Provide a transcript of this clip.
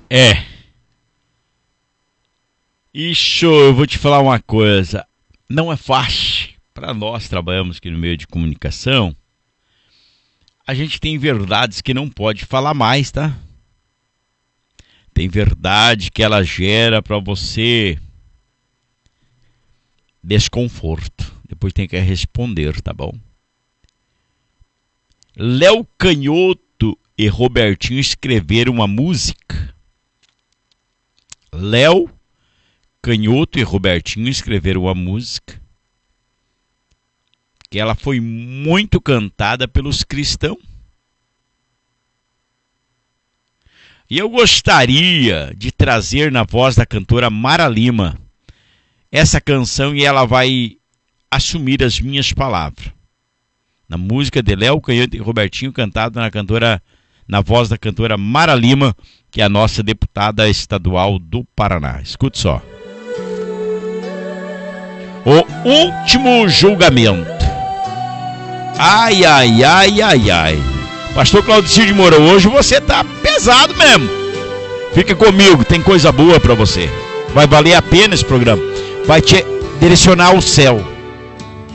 É. Isso, eu vou te falar uma coisa. Não é fácil. Para nós trabalhamos aqui no meio de comunicação, a gente tem verdades que não pode falar mais, tá? Tem verdade que ela gera para você desconforto. Depois tem que responder, tá bom? Léo Canhoto e Robertinho escreveram uma música. Léo Canhoto e Robertinho escreveram uma música que ela foi muito cantada pelos cristãos. E eu gostaria de trazer na voz da cantora Mara Lima essa canção e ela vai assumir as minhas palavras. Na música de Léo Canhoto e Robertinho, cantada na voz da cantora Mara Lima, que é a nossa deputada estadual do Paraná. Escute só. O último julgamento. Ai, ai, ai, ai, ai. Pastor Claudicir de Moura, hoje você tá pesado mesmo. Fica comigo, tem coisa boa pra você. Vai valer a pena esse programa. Vai te direcionar ao céu.